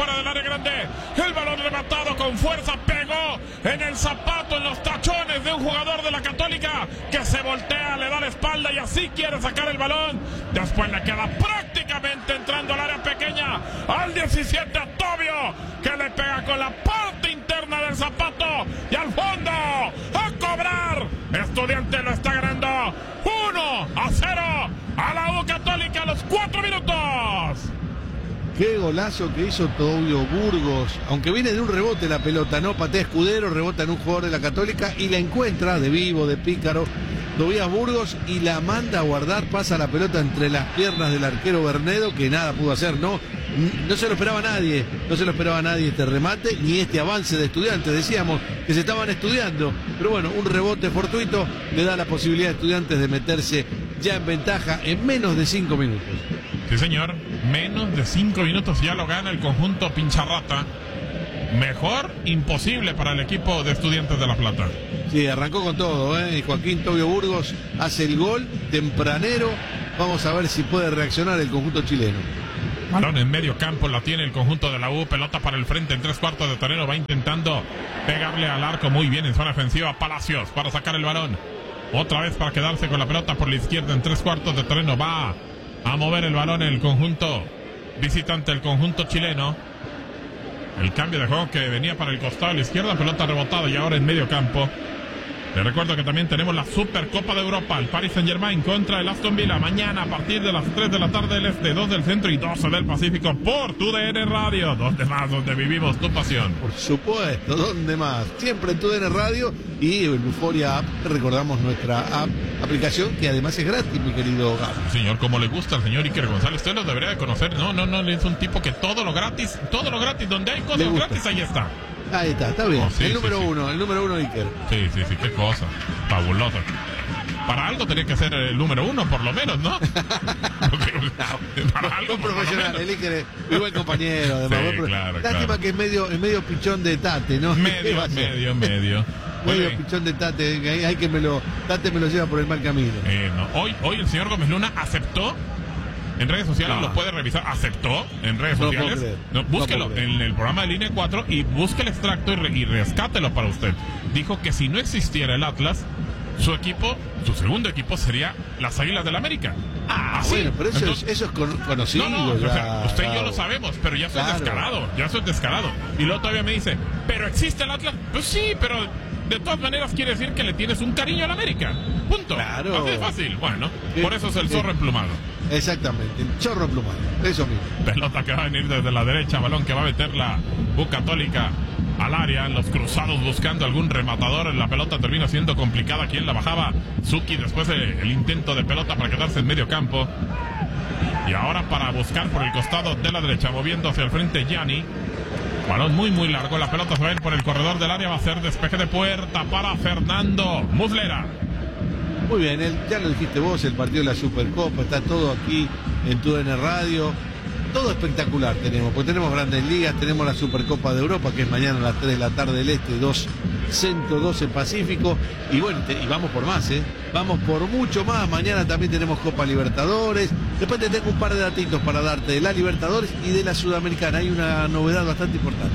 fuera del área grande. El balón rematado con fuerza, pegó en el zapato, en los tachones de un jugador de la Católica que se voltea, le da la espalda y así quiere sacar el balón. Después le queda prácticamente entrando al área pequeña al 17 Tobio, que le pega con la parte interna del zapato y al fondo a cobrar. Estudiantes lo está ganando 1-0 a la U Católica a los 4 minutos. Qué golazo que hizo Tobio Burgos, aunque viene de un rebote la pelota, ¿no? Patea Escudero, rebota en un jugador de la Católica y la encuentra de vivo, de pícaro, Tobías Burgos, y la manda a guardar, pasa la pelota entre las piernas del arquero Bernedo, que nada pudo hacer, no se lo esperaba nadie, este remate, ni este avance de Estudiantes, decíamos que se estaban estudiando, pero bueno, un rebote fortuito le da la posibilidad a Estudiantes de meterse ya en ventaja en menos de 5 minutos. Sí, señor, menos de 5 minutos ya lo gana el conjunto Pincharrata. Mejor imposible para el equipo de Estudiantes de La Plata. Sí, arrancó con todo, y Joaquín Tobio Burgos hace el gol tempranero. Vamos a ver si puede reaccionar el conjunto chileno. Balón en medio campo, la tiene el conjunto de la U, pelota para el frente en 3/4 de terreno, va intentando pegarle al arco muy bien en zona ofensiva Palacios para sacar el balón. Otra vez para quedarse con la pelota por la izquierda en 3/4 de terreno, va a mover el balón el conjunto visitante, el conjunto chileno. El cambio de juego que venía para el costado a la izquierda, pelota rebotada y ahora en medio campo. Les recuerdo que también tenemos la Supercopa de Europa, el Paris Saint-Germain contra el Aston Villa, mañana a partir de las 3 de la tarde del Este, 2 del Centro y 12 del Pacífico por TUDN Radio, donde más, donde vivimos tu pasión. Por supuesto, ¿dónde más? Siempre en TUDN Radio y en Euforia App, recordamos nuestra aplicación que además es gratis, mi querido Gabo. Señor, como le gusta al señor Iker González, usted lo debería de conocer. No, es un tipo que todo lo gratis, donde hay cosas gratis, ahí está. Ahí está bien. Sí, el número uno Iker. Sí, qué cosa. Fabuloso. Para algo tenía que ser el número 1, por lo menos, ¿no? Para algo profesional. El Iker es muy buen compañero, además. Sí, claro. Lástima que es medio pichón de Tate, ¿no? Medio. Medio pichón de Tate. Hay que Tate me lo lleva por el mal camino. No. Hoy el señor Gómez Luna aceptó. En redes sociales lo puede revisar. Aceptó en redes sociales. Búsquelo en el programa de Línea 4 y busque el extracto y rescátelo para usted. Dijo que si no existiera el Atlas, su segundo equipo sería las Águilas del América. Bueno, pero eso es conocido. Usted y yo lo sabemos, pero ya soy descarado. Y luego todavía me dice, ¿pero existe el Atlas? Pues sí, pero de todas maneras quiere decir que le tienes un cariño al América. Punto. Claro. Así de fácil. Bueno, por eso es el zorro emplumado. Exactamente, el chorro emplumado. Eso mismo. Pelota que va a venir desde la derecha, balón que va a meter la U Católica al área, los cruzados buscando algún rematador. La pelota termina siendo complicada. Quien la bajaba, Zucchi, después el intento de pelota para quedarse en medio campo. Y ahora para buscar por el costado de la derecha, moviendo hacia el frente Gianni. Balón muy largo, la pelota se va a ir por el corredor del área, va a ser despeje de puerta para Fernando Muslera. Muy bien, ya lo dijiste vos, el partido de la Supercopa, está todo aquí en TUDN Radio. Todo espectacular tenemos, porque tenemos grandes ligas, tenemos la Supercopa de Europa, que es mañana a las 3 de la tarde del Este, 2 Centro, 12 Pacífico, y bueno, y vamos por más, vamos por mucho más. Mañana también tenemos Copa Libertadores. Después te tengo un par de datitos para darte de la Libertadores y de la Sudamericana. Hay una novedad bastante importante.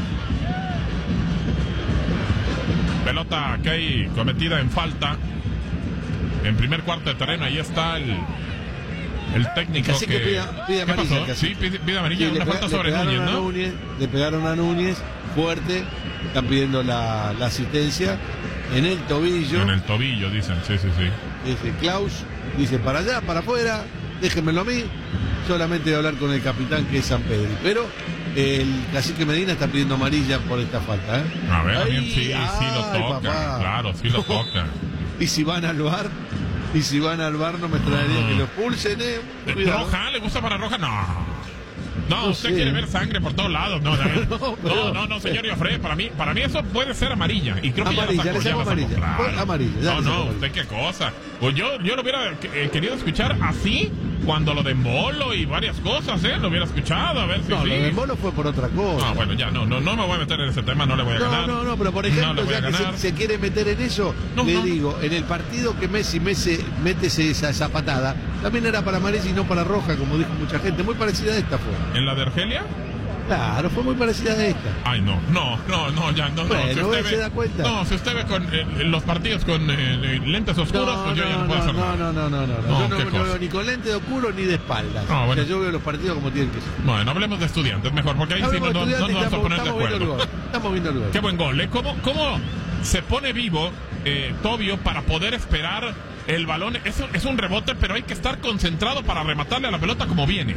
Pelota que hay cometida en falta en primer cuarto de terreno. Ahí está el técnico que pide amarilla. Sí, pide amarilla, una falta sobre Núñez, ¿no? Le pegaron a Núñez fuerte, están pidiendo la asistencia en el tobillo. En el tobillo, dicen, sí. Dice Klaus, dice para allá, para afuera, déjenmelo a mí, solamente voy a hablar con el capitán, que es San Pedro. Pero el cacique Medina está pidiendo amarilla por esta falta, A ver, sí lo toca, papá. Claro, sí lo toca. Y si van al bar no me extrañaría que lo expulsen, ¿Roja? ¿Le gusta para roja? No, usted quiere ver sangre por todos lados. No, señor Joffre, para mí eso puede ser amarilla. Y creo que amarilla, ya la amarilla. Claro. Amarilla. Usted qué cosa. Pues yo lo hubiera querido escuchar así cuando lo de Molo y varias cosas, lo hubiera escuchado, a ver si lo de Molo fue por otra cosa. Bueno, ya no me voy a meter en ese tema, no le voy a ganar. No, pero por ejemplo, ya que se quiere meter en eso, digo, en el partido que Messi mete esa patada, también era para amarilla y no para roja, como dijo mucha gente, muy parecida a esta fue. ¿En la de Argelia? Claro, fue muy parecida a esta. Ay, no, ya, no. Bueno, Si usted se da cuenta. No, si usted ve con los partidos con lentes oscuros, pues yo ya no puedo hacer nada. No, yo no veo ni con lente de oscuro ni de espaldas. No, bueno. O sea, yo veo los partidos como tienen que ser. Bueno, hablemos de Estudiantes mejor, porque ahí sí no nos vamos a poner de acuerdo. Estamos viendo el gol. Qué buen gol, ¿eh? ¿Cómo se pone vivo Tobio para poder esperar el balón? Es un rebote, pero hay que estar concentrado para rematarle a la pelota como viene.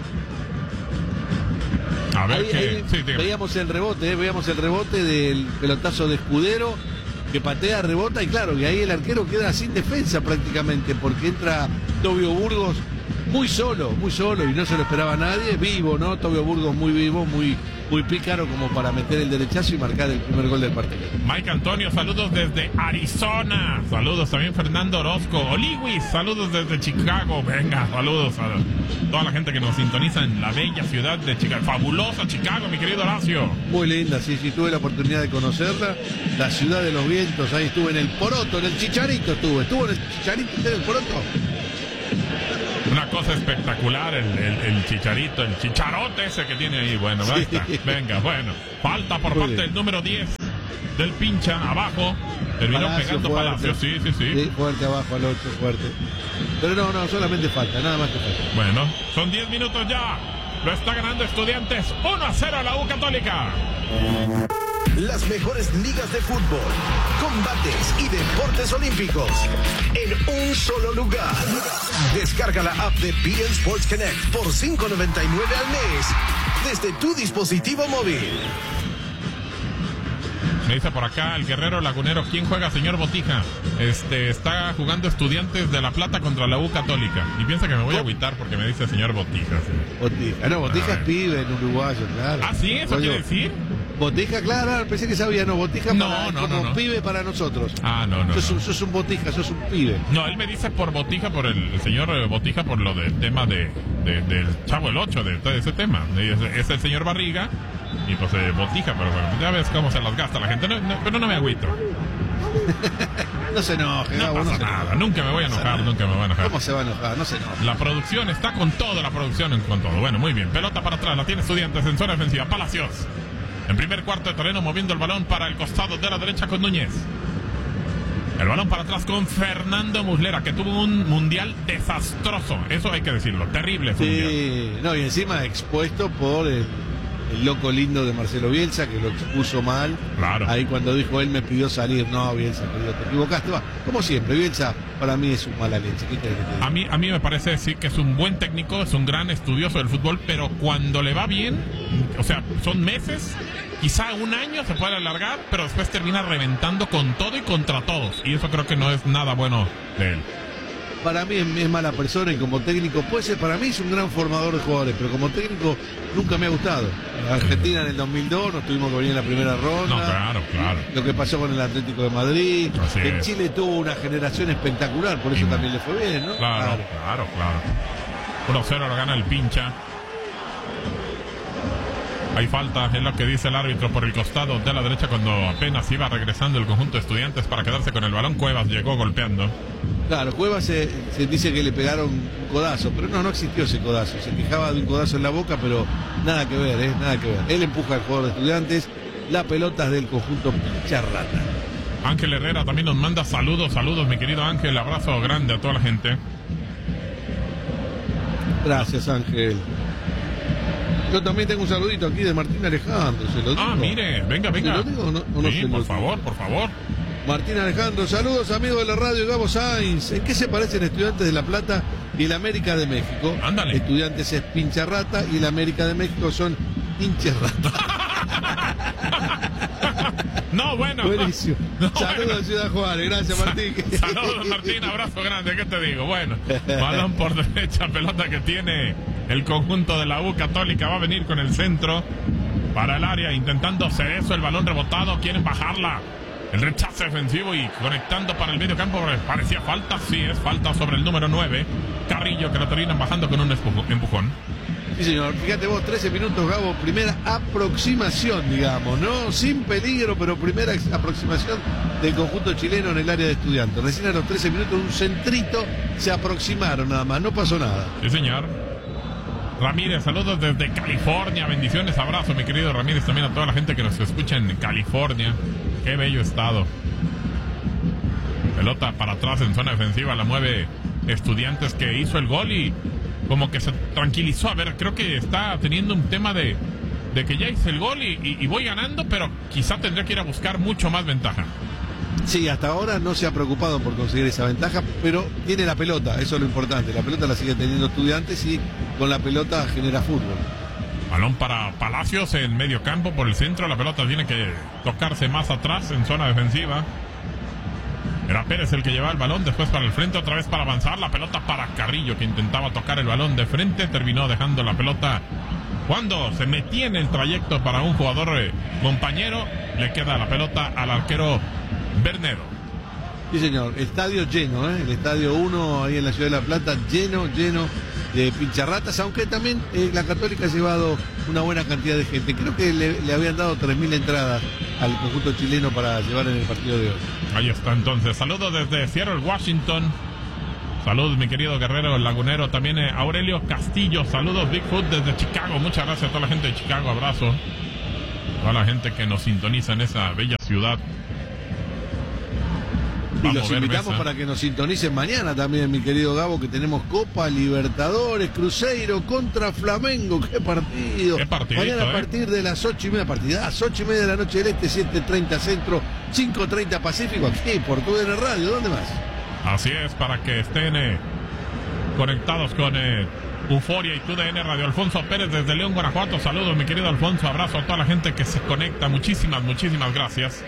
A ver ahí veíamos el rebote del pelotazo de Escudero que patea, rebota y claro, y ahí el arquero queda sin defensa prácticamente porque entra Tobio Burgos muy solo y no se lo esperaba nadie, vivo, ¿no? Tobio Burgos muy vivo, muy pícaro como para meter el derechazo y marcar el primer gol del partido. Mike Antonio, saludos desde Arizona. Saludos también Fernando Orozco. Oliwis, saludos desde Chicago. Venga, saludos a toda la gente que nos sintoniza en la bella ciudad de Chicago. Fabulosa Chicago, mi querido Horacio. Muy linda, sí, tuve la oportunidad de conocerla. La ciudad de los vientos, ahí estuve en el Poroto, en el Chicharito estuvo en el Chicharito, en el Poroto. Una cosa espectacular, el chicharito, el chicharote ese que tiene ahí. Bueno, ahí está. Venga, bueno. Falta por parte del número 10 del pincha, abajo. Terminó Palacio, pegando fuerte. Palacio, sí. Fuerte abajo al 8, fuerte. Pero no, solamente falta, nada más que falta. Bueno, son 10 minutos ya. Lo está ganando Estudiantes 1-0 a la U Católica. Las mejores ligas de fútbol, combates y deportes olímpicos en un solo lugar. Descarga la app de BeIN Sports Connect por $5.99 al mes desde tu dispositivo móvil. Me dice por acá el Guerrero Lagunero, ¿quién juega, señor Botija? Está jugando Estudiantes de La Plata contra la U Católica. Y piensa que me voy a agüitar porque me dice señor Botija. Sí. Botija es pibe en uruguayo, claro. ¿Ah, sí? ¿Eso quiere decir? Botija, claro, pensé que sabía, Botija como pibe para nosotros. No. Sos un Botija, sos un pibe. No, él me dice por Botija, por el señor Botija, por lo del tema del Chavo el 8, de todo ese tema. Es el señor Barriga y pues Botija, pero bueno, ya ves cómo se las gasta la gente. Pero no me agüito. No se enoje, no pasa nada, nunca me voy a enojar. ¿Cómo se va a enojar? No se enoje. La producción está con todo, con todo. Bueno, muy bien, pelota para atrás, la tiene Estudiantes en zona defensiva, Palacios. En primer cuarto de terreno, moviendo el balón para el costado de la derecha con Núñez. El balón para atrás con Fernando Muslera, que tuvo un mundial desastroso. Eso hay que decirlo, terrible. Sí, y encima expuesto por el loco lindo de Marcelo Bielsa, que lo expuso mal. Claro. Ahí cuando dijo él me pidió salir. No, Bielsa, querido, te equivocaste. Como siempre, Bielsa para mí es un mala leche. ¿Qué querés que te diga? A mí me parece decir que es un buen técnico, es un gran estudioso del fútbol, pero cuando le va bien, o sea, son meses, quizá un año se puede alargar, pero después termina reventando con todo y contra todos. Y eso creo que no es nada bueno de él. Para mí es mala persona y como técnico puede ser, para mí es un gran formador de jugadores, pero como técnico nunca me ha gustado. Argentina en el 2002 nos tuvimos que venir en la primera ronda. No, claro. Lo que pasó con el Atlético de Madrid. Así en es. Chile tuvo una generación espectacular, por eso también le fue bien, ¿no? Claro. 1-0 lo gana el pincha. Hay falta, es lo que dice el árbitro por el costado de la derecha cuando apenas iba regresando el conjunto de Estudiantes para quedarse con el balón. Cuevas llegó golpeando. Claro, Cuevas se dice que le pegaron un codazo, pero no existió ese codazo. Se quejaba de un codazo en la boca, pero nada que ver, nada que ver. Él empuja al jugador de Estudiantes, la pelota es del conjunto Picharrata. Ángel Herrera también nos manda saludos, mi querido Ángel, abrazo grande a toda la gente. Gracias, Ángel. Yo también tengo un saludito aquí de Martín Alejandro, ¿se lo digo? Mire, venga. ¿Se lo digo o no sí, por favor. Martín Alejandro, saludos amigos de la radio Gabo Sainz. ¿En qué se parecen Estudiantes de La Plata y el América de México? Ándale. Estudiantes es Pincharrata y el América de México son Hincharrata. No, bueno. Buenísimo. Saludos a Ciudad Juárez, gracias Martín. Saludos Martín, abrazo grande, ¿qué te digo? Bueno, balón por derecha, pelota que tiene el conjunto de la U Católica, va a venir con el centro para el área, intentando Cerezo, el balón rebotado, quieren bajarla. El rechazo defensivo y conectando para el medio campo, parecía falta, sí es falta sobre el número 9, Carrillo, que lo terminan bajando con un empujón. Sí, señor. Fíjate vos, 13 minutos, Gabo. Primera aproximación, digamos, ¿no? Sin peligro, pero primera aproximación del conjunto chileno en el área de Estudiantes. Recién a los 13 minutos, un centrito, se aproximaron nada más. No pasó nada. Sí, señor. Ramírez, saludos desde California, bendiciones, abrazo mi querido Ramírez, también a toda la gente que nos escucha en California. Qué bello estado. Pelota para atrás en zona defensiva, la mueve Estudiantes, que hizo el gol y como que se tranquilizó. A ver, creo que está teniendo un tema de que ya hice el gol y voy ganando, pero quizá tendría que ir a buscar mucho más ventaja. Sí, hasta ahora no se ha preocupado por conseguir esa ventaja, pero tiene la pelota, eso es lo importante. La pelota la sigue teniendo Estudiantes y con la pelota genera fútbol. Balón para Palacios en medio campo por el centro. La pelota tiene que tocarse más atrás en zona defensiva. Era Pérez el que llevaba el balón, después para el frente, otra vez para avanzar. La pelota para Carrillo, que intentaba tocar el balón de frente. Terminó dejando la pelota cuando se metía en el trayecto para un jugador compañero. Le queda la pelota al arquero Bernedo. Sí, señor. Estadio lleno, ¿eh? El Estadio 1 ahí en la Ciudad de La Plata, lleno de pincharratas, aunque también la Católica ha llevado una buena cantidad de gente. Creo que le habían dado 3.000 entradas al conjunto chileno para llevar en el partido de hoy. Ahí está entonces. Saludos desde Seattle, Washington. Saludos mi querido Guerrero Lagunero. También Aurelio Castillo. Saludos Bigfoot desde Chicago. Muchas gracias a toda la gente de Chicago. Abrazo. Toda la gente que nos sintoniza en esa bella ciudad. Y los invitamos para que nos sintonicen mañana también, mi querido Gabo, que tenemos Copa Libertadores, Cruzeiro contra Flamengo. ¡Qué partido! ¡Qué partidito, mañana a partir de las 8:30, partidas, 8:30 de la noche del Este, 7:30 Centro, 5:30 Pacífico, aquí por TUDN Radio. ¿Dónde más? Así es, para que estén conectados con Euforia y TUDN Radio. Alfonso Pérez desde León, Guanajuato. Saludos, mi querido Alfonso. Abrazo a toda la gente que se conecta. Muchísimas gracias.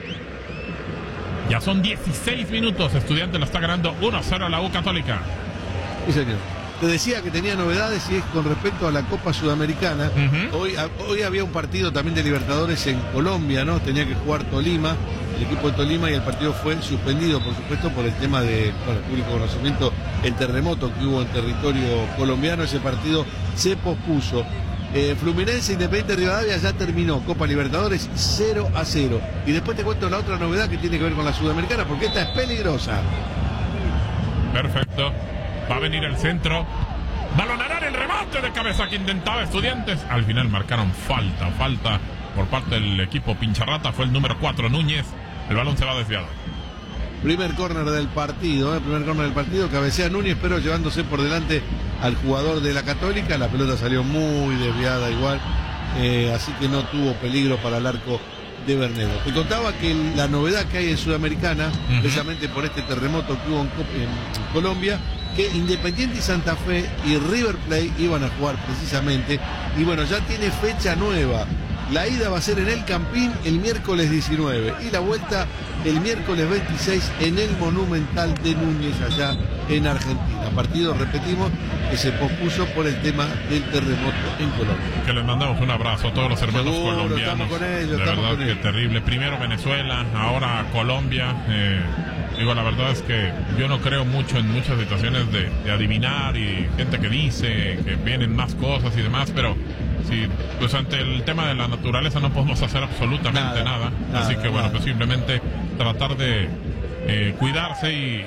Ya son 16 minutos. Estudiantes lo está ganando 1-0 a la U Católica. Sí, señor. Te decía que tenía novedades y es con respecto a la Copa Sudamericana. Hoy había un partido también de Libertadores en Colombia, ¿no? Tenía que jugar Tolima, el equipo de Tolima, y el partido fue suspendido, por supuesto, por el tema de, bueno, el público conocimiento, el terremoto que hubo en territorio colombiano. Ese partido se pospuso. Fluminense Independiente Rivadavia ya terminó Copa Libertadores 0-0. Y después te cuento la otra novedad que tiene que ver con la Sudamericana, porque esta es peligrosa. Perfecto. Va a venir el centro. Balonarán el remate de cabeza que intentaba Estudiantes. Al final marcaron falta por parte del equipo pincharrata. Fue el número 4, Núñez. El balón se va desviado. Primer córner del partido, cabecea Núñez, pero llevándose por delante al jugador de la Católica. La pelota salió muy desviada igual, así que no tuvo peligro para el arco de Bernedo. Te contaba que la novedad que hay en Sudamericana, precisamente por este terremoto que hubo en Colombia, que Independiente y Santa Fe y River Plate iban a jugar precisamente, y bueno, ya tiene fecha nueva. La ida va a ser en el Campín el miércoles 19 y la vuelta el miércoles 26 en el Monumental de Núñez, allá en Argentina. Partido, repetimos, que se pospuso por el tema del terremoto en Colombia. Que les mandamos un abrazo a todos los hermanos colombianos. Estamos con ellos, de verdad que terrible. Primero Venezuela, ahora Colombia. Digo, la verdad es que yo no creo mucho en muchas situaciones de adivinar y gente que dice que vienen más cosas y demás, pero sí, pues ante el tema de la naturaleza no podemos hacer absolutamente nada. Así que bueno, pues simplemente tratar de cuidarse y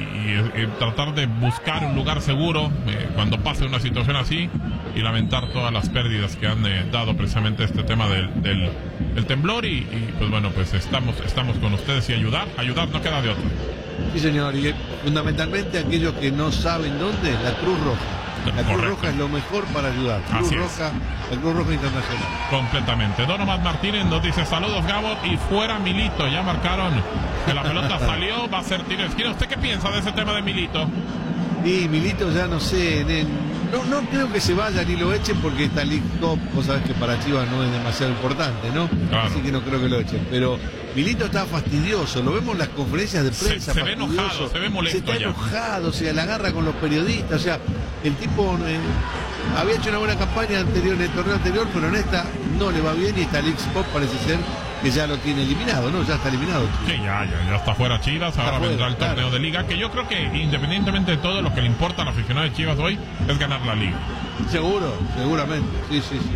tratar de buscar un lugar seguro cuando pase una situación así, y lamentar todas las pérdidas que han dado precisamente este tema del temblor y pues bueno, pues estamos con ustedes y ayudar no queda de otra. Sí, señor, y fundamentalmente aquellos que no saben dónde, la Cruz Roja. La Cruz Roja es lo mejor para ayudar. La Cruz Roja Internacional. Completamente. Donovan Martínez nos dice: saludos Gabo, y fuera Milito. Ya marcaron que la pelota salió, va a ser tiro de esquina. ¿Usted qué piensa de ese tema de Milito? Y Milito ya no sé, no creo que se vaya ni lo echen, porque esta League Cup, vos sabés que para Chivas no es demasiado importante, ¿no? Claro. Así que no creo que lo echen, pero Milito está fastidioso, lo vemos en las conferencias de prensa. Se ve enojado, se ve molesto. Se está enojado, o sea, la agarra con los periodistas, o sea, el tipo había hecho una buena campaña anterior en el torneo anterior, pero en esta no le va bien, y esta League Cup parece ser que ya lo tiene eliminado, ¿no? Ya está eliminado. Sí, ya está fuera Chivas, ahora vendrá el torneo de Liga, que yo creo que independientemente de todo, lo que le importa al aficionado de Chivas hoy es ganar la Liga. Seguramente, sí.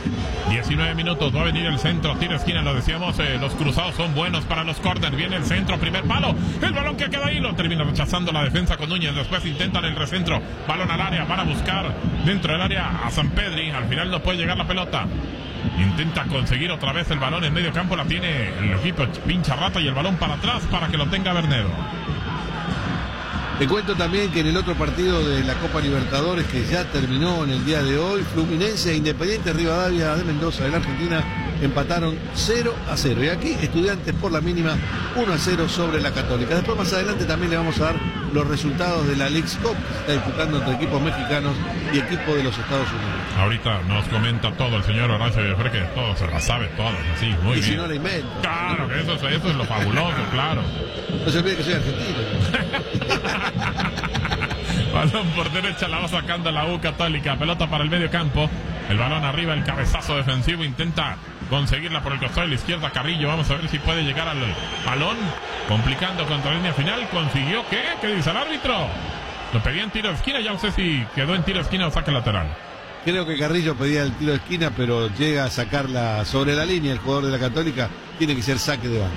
19 minutos, va a venir el centro, tiro esquina, lo decíamos, los cruzados son buenos para los corners, viene el centro, primer palo, el balón que queda ahí, lo termina rechazando la defensa con Núñez, después intentan el recentro, balón al área, van a buscar dentro del área a San Pedri, al final no puede llegar la pelota, intenta conseguir otra vez el balón en medio campo, la tiene el equipo pincha rata y el balón para atrás para que lo tenga Bernedo. Te cuento también que en el otro partido de la Copa Libertadores, que ya terminó en el día de hoy, Fluminense e Independiente Rivadavia de Mendoza de la Argentina empataron 0-0. Y aquí Estudiantes por la mínima 1-0 sobre la Católica. Después más adelante también le vamos a dar los resultados de la Leagues Cup, que se está disputando entre equipos mexicanos y equipos de los Estados Unidos. Ahorita nos comenta todo el señor Horacio Villafre, que todo se la sabe, todo, así, muy bien. Y si no la inventa. Claro, que eso es lo fabuloso, claro. No se olvide que soy argentino. Balón por derecha, la va sacando la U Católica, pelota para el medio campo, el balón arriba, el cabezazo defensivo, intenta conseguirla por el costado de la izquierda Carrillo, vamos a ver si puede llegar al balón, complicando contra la línea final, consiguió, ¿qué dice el árbitro? Lo pedía en tiro de esquina, ya no sé si quedó en tiro de esquina o saque lateral. Creo que Carrillo pedía el tiro de esquina, pero llega a sacarla sobre la línea, el jugador de la Católica, tiene que ser saque de banda.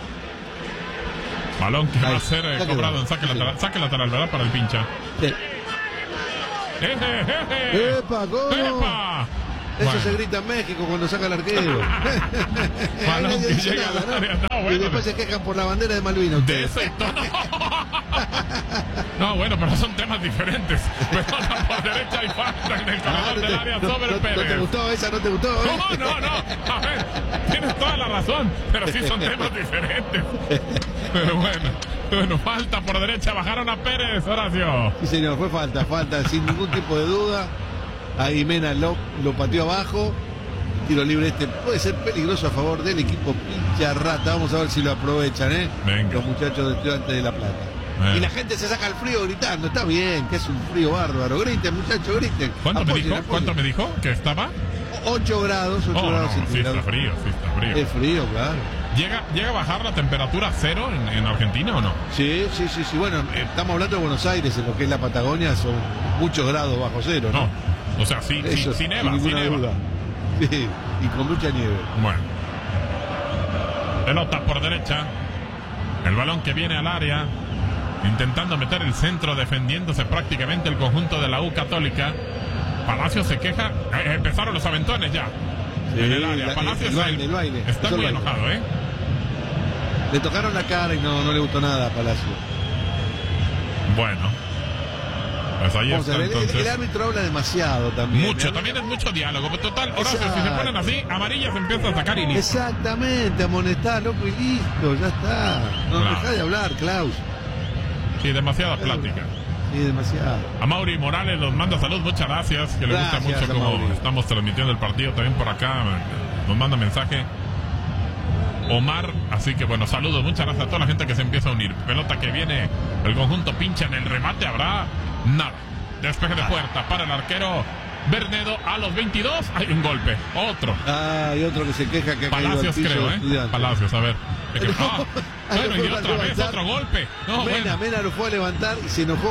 Balón que va a ser cobrado en saque lateral, ¿verdad? Para el pincha. Sí. ¡Epa, gol! ¡Epa! Eso Bueno. se grita en México cuando saca el arquero. Balón que Dice llega nada, al ¿no? área. No, Y bueno, después se quejan por la bandera de Malvinas. de eso y todo. No, bueno, pero son temas diferentes. Pelota por derecha y falta en el corredor del área sobre Pérez. ¿No te gustó esa? ¿No te gustó? No. A ver, tienes toda la razón, pero sí son temas diferentes. Pero bueno, falta por derecha, bajaron a Pérez, Horacio. Sí, señor, fue falta, sin ningún tipo de duda. Ahí Mena lo pateó abajo. Tiro libre puede ser peligroso a favor del equipo pincha rata. Vamos a ver si lo aprovechan, Venga. los muchachos de Estudiantes de La Plata. Y la gente se saca el frío gritando. Está bien, que es un frío bárbaro. Griten, muchachos, griten. ¿Cuánto me dijo que estaba? 8 grados, 8 grados sí centígrados. está frío. Es frío, claro. ¿Llega a bajar la temperatura a cero en Argentina o no? Sí. Bueno, estamos hablando de Buenos Aires, en lo que es la Patagonia, son muchos grados bajo cero, ¿no? O sea, sí neva, sin ninguna duda. Sí, y con mucha nieve. Bueno. Pelota por derecha. El balón que viene al área. Intentando meter el centro, defendiéndose prácticamente el conjunto de la U Católica. Palacios se queja. Empezaron los aventones ya. Sí, en el área. Palacios el baile. Está muy enojado, Le tocaron la cara y no le gustó nada a Palacio. Bueno. Pues ahí Vamos está, a ver, entonces. el árbitro habla demasiado también. También es mucho diálogo. Total, Horacio, si se Exacto. ponen así, amarillas empiezan a sacar y listo. Exactamente, amonestar, loco, y listo, ya está. No, Claro. deja de hablar, Klaus. Sí, demasiada plática. Sí, demasiado. A Mauri Morales nos manda salud, muchas gracias, que le gusta Gracias mucho a cómo Mauri. estamos transmitiendo el partido también por acá, nos manda mensaje Omar, así que bueno, saludos, muchas gracias a toda la gente que se empieza a unir. Pelota que viene, el conjunto pincha en el remate, habrá nada. Despeje de puerta para el arquero Bernedo a los 22, hay un golpe, otro. Hay otro que se queja que ha caído al Palacios piso creo, de Estudiantes. Palacios, a ver. Bueno, Lo y fue otra a vez levantar. otro golpe. No, bueno. Mena lo fue a levantar y se enojó.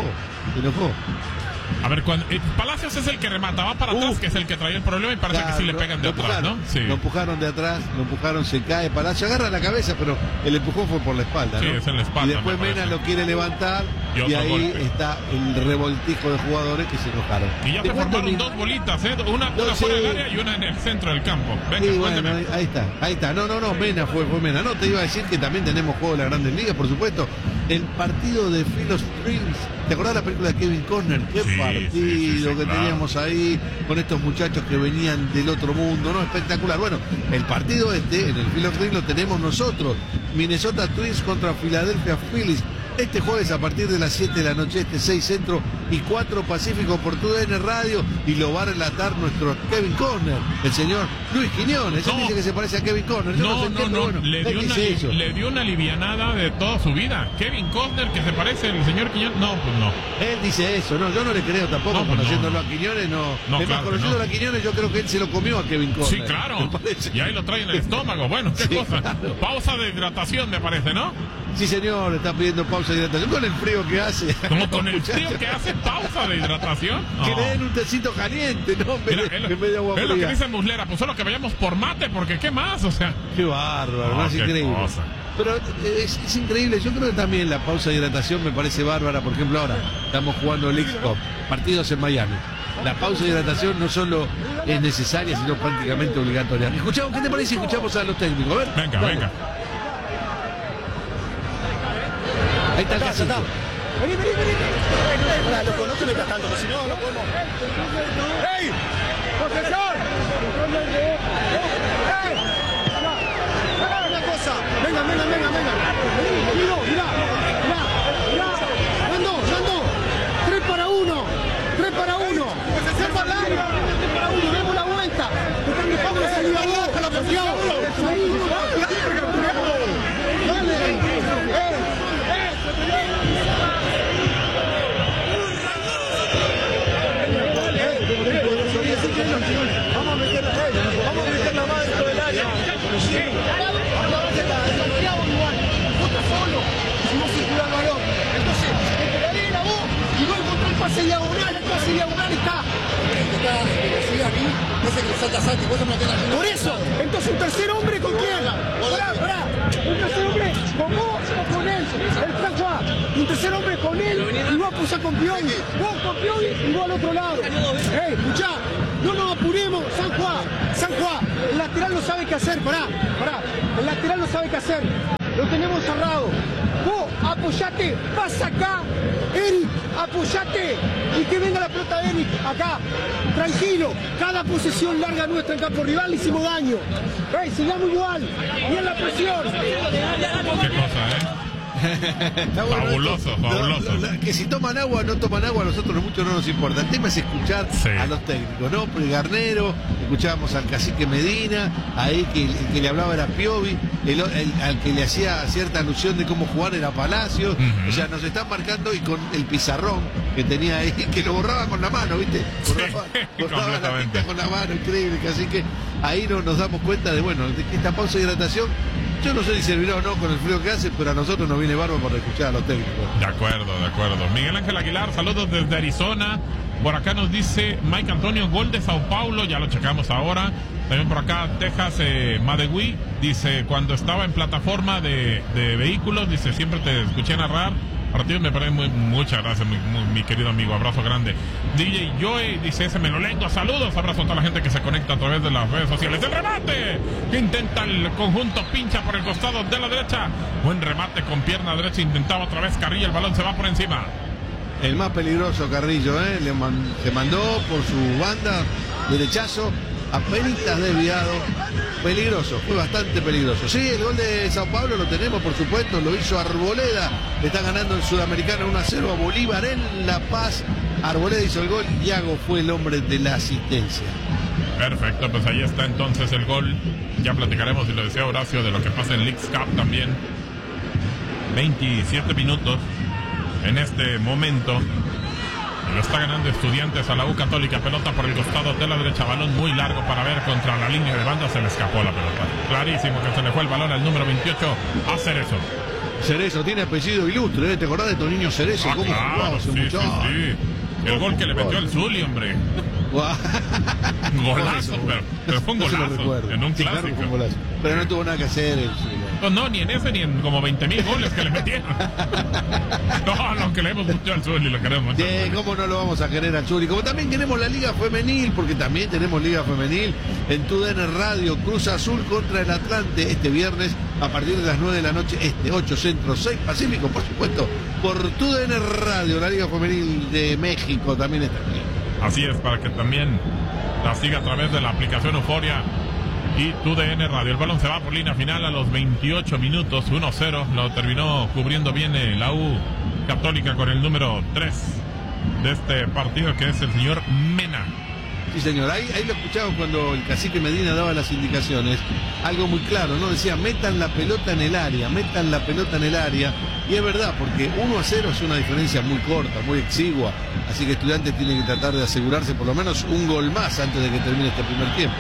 A ver, Palacios es el que remata, va para atrás, que es el que traía el problema y parece que sí le pegan de atrás, ¿no? Sí. Lo empujaron de atrás, se cae Palacio, agarra la cabeza, pero el empujón fue por la espalda, Sí, ¿no? es en la espalda, Y después me Mena parece. lo quiere levantar Y y otro ahí golpe. está el revoltijo de jugadores que se enojaron. Y ya Te se cuento formaron dos bolitas, una fuera del área y una en el centro del campo. Venga, Sí, bueno, cuénteme. ahí está. No, Mena fue Mena. No, te iba a decir que también tenemos juego de las Grandes Ligas, por supuesto. El partido de Phil Streams. ¿Te acordás de la película de Kevin Costner? Qué Sí, partido sí, que claro. teníamos ahí con estos muchachos que venían del otro mundo, ¿no? Espectacular. Bueno, el partido en el Phil Streams lo tenemos nosotros. Minnesota Twins contra Philadelphia Phillies. Este jueves a partir de las 7 de la noche, 6 Centro y 4 Pacífico por TUDN Radio, y lo va a relatar nuestro Kevin Costner, el señor Luis Quiñones. Él dice que se parece a Kevin Costner. Yo no sé qué, pero bueno, le dio una livianada de toda su vida. Kevin Costner, que se parece al señor Quiñones, no, pues no. Él dice eso, no, yo no le creo tampoco, No, pues conociéndolo no. a Quiñones, no. No, Es más, claro que conociéndolo no. a Quiñones, yo creo que él se lo comió a Kevin Costner. Sí, claro. Me parece. Y ahí lo trae en el estómago. Bueno, qué Sí, cosa. claro. Pausa de hidratación, me parece, ¿no? Sí, señor, está pidiendo pausa de hidratación con el frío que hace. ¿Cómo con el frío que hace pausa de hidratación? Que le den un tecito caliente, ¿no? Mira, es lo que dice Muslera, pues solo que vayamos por mate, porque ¿qué más? O sea, qué bárbaro, es increíble. Cosa. Pero es increíble, yo creo que también la pausa de hidratación me parece bárbara. Por ejemplo, ahora estamos jugando el X-Cup, partidos en Miami. La pausa de hidratación no solo es necesaria, sino prácticamente obligatoria. Escuchamos, ¿qué te parece? Escuchamos a los técnicos. A ver, venga, dale. venga. Ahí está el casito. Vení. Hola, loco, no te metas tanto, porque si no, no podemos. ¡Ey! ¡Profesor! ¡Ey! Una cosa. Venga. Mirá. Nando. 3 para 1. 3 para 1. ¡Se para el área! 3 para 1. Demos la vuelta. Están dejando la salida abajo, la presión. Vamos a meter la mano dentro del área. Otra solo. Si no circula el balón. Entonces, la voz y voy a encontrar el pase diagonal. El pase diagonal está. Por eso, entonces un tercer hombre con quién? Pará. Un tercer hombre con vos o con él. El San Juan. Un tercer hombre con él y vos apoyás con Piovi. Vos con Piovi y vos al otro lado. Escuchá. No nos apuremos, San Juan, el lateral no sabe qué hacer, pará, el lateral no sabe qué hacer, lo tenemos cerrado, vos apoyate, vas acá, Eric, apoyate, y que venga la pelota de Eric, acá, tranquilo, cada posesión larga nuestra en campo rival le hicimos daño, sigamos igual, y en la presión. Qué cosa, fabuloso. Que si toman agua o no toman agua, a nosotros mucho no nos importa. El tema es escuchar a los técnicos, ¿no? Por el Garnero, escuchábamos al cacique Medina, ahí que el que le hablaba era Piovi, al que le hacía cierta alusión de cómo jugar era Palacios. O sea, nos están marcando, y con el pizarrón que tenía ahí, que lo borraba con la mano, ¿viste? Borraba la pinta con la mano, increíble. Así que ahí nos damos cuenta de que esta pausa de hidratación, yo no sé si servirá o no con el frío que hace, pero a nosotros nos viene bárbaro para escuchar a los técnicos. De acuerdo. Miguel Ángel Aguilar, saludos desde Arizona. Por acá nos dice Mike Antonio, gol de Sao Paulo, ya lo checamos ahora. También por acá Texas Madegui dice, cuando estaba en plataforma de vehículos, dice, siempre te escuché narrar partido, me parece muchas gracias, mi querido amigo, abrazo grande. DJ Joey dice, ese Menolengo, saludos, abrazo a toda la gente que se conecta a través de las redes sociales. El remate que intenta el conjunto, pincha por el costado de la derecha, buen remate con pierna derecha, intentaba otra vez Carrillo, el balón se va por encima. El más peligroso Carrillo, se mandó por su banda, derechazo, apenas desviado, peligroso, fue bastante peligroso. Sí, el gol de Sao Paulo lo tenemos, por supuesto, lo hizo Arboleda, le está ganando el Sudamericano 1-0 a Bolívar en La Paz. Arboleda hizo el gol, Iago fue el hombre de la asistencia. Perfecto, pues ahí está entonces el gol. Ya platicaremos, y lo decía Horacio, de lo que pasa en Leagues Cup también. 27 minutos en este momento. Lo está ganando Estudiantes a la U Católica, pelota por el costado de la derecha, balón muy largo para ver contra la línea de banda, se le escapó la pelota. Clarísimo que se le fue el balón al número 28 a Cerezo. Cerezo tiene apellido ilustre, ¿te acordás de tu niño Cerezo? ¿Cómo claro, sí. El gol que le metió el Zuli, hombre. Golazo, pero fue un golazo en un clásico. Claro, pero no tuvo nada que hacer el Zuli. No, ni en ese, ni en como 20,000 goles que le metieron. No, que le hemos mucho al Zuli, lo queremos mucho. ¿Cómo no lo vamos a querer al Zuli? Como también queremos la Liga Femenil, porque también tenemos Liga Femenil en TUDN Radio. Cruz Azul contra el Atlante este viernes a partir de las 9 de la noche, 8 Centro, 6 Pacífico, por supuesto, por TUDN Radio. La Liga Femenil de México también está aquí. Así es, para que también la siga a través de la aplicación Euforia y TUDN Radio. El balón se va por línea final a los 28 minutos, 1-0. Lo terminó cubriendo bien la U Católica con el número 3 de este partido, que es el señor Mena. Sí, señor, ahí lo escuchamos cuando el cacique Medina daba las indicaciones. Algo muy claro, ¿no? Decía, metan la pelota en el área. Y es verdad, porque 1-0 es una diferencia muy corta, muy exigua. Así que Estudiantes tiene que tratar de asegurarse por lo menos un gol más antes de que termine este primer tiempo.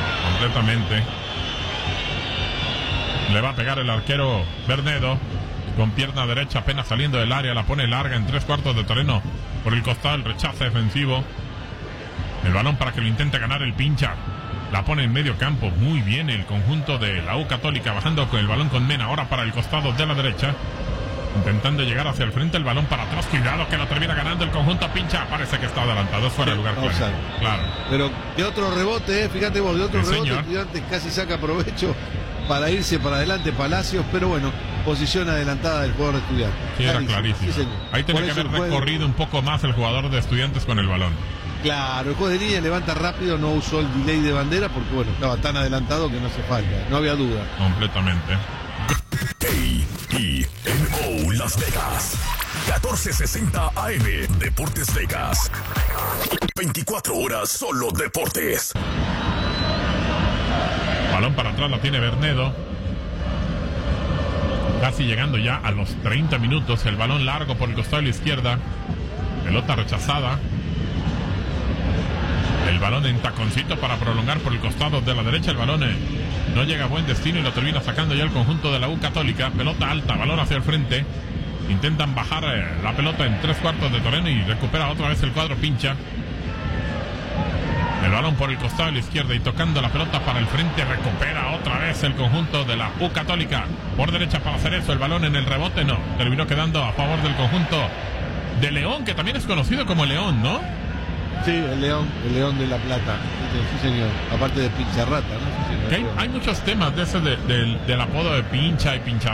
Completamente. Le va a pegar el arquero Bernedo. con pierna derecha apenas saliendo del área, la pone larga en 3/4 de terreno por el costado, el rechace defensivo. El balón para que lo intente ganar el Pincha. La pone en medio campo, muy bien el conjunto de la U Católica, bajando con el balón con Mena, ahora para el costado de la derecha, intentando llegar hacia el frente, el balón para atrás, cuidado que lo termina ganando el conjunto Pincha, parece que está adelantado, es fuera de lugar, claro. Pero de otro rebote, fíjate vos, de otro sí, rebote, señor. Estudiantes casi saca provecho para irse para adelante Palacios, pero bueno, posición adelantada del jugador de Estudiantes. Sí, era clarísimo. Sí, señor. Ahí tenía que haber recorrido un poco más el jugador de Estudiantes con el balón. Claro, el juez de línea levanta rápido, no usó el delay de bandera porque bueno, estaba tan adelantado que no hace falta, no había duda. Completamente. KENO Las Vegas 1460 AM Deportes Vegas. 24 horas solo deportes. Balón para atrás, la tiene Bernedo. Casi llegando ya a los 30 minutos. El balón largo por el costado de la izquierda. Pelota rechazada. El balón en taconcito para prolongar por el costado de la derecha. El balón no llega a buen destino y lo termina sacando ya el conjunto de la U Católica. Pelota alta, balón hacia el frente. Intentan bajar la pelota en 3/4 de terreno y recupera otra vez el cuadro Pincha. El balón por el costado de la izquierda y tocando la pelota para el frente. Recupera otra vez el conjunto de la U Católica. Por derecha para hacer eso. El balón en el rebote no. Terminó quedando a favor del conjunto de León, que también es conocido como León, ¿no? Sí, el León de la Plata. Sí, señor. Aparte de Pincharrata, ¿no? Sí, señor. Hay muchos temas de ese del apodo de Pincha y Pincha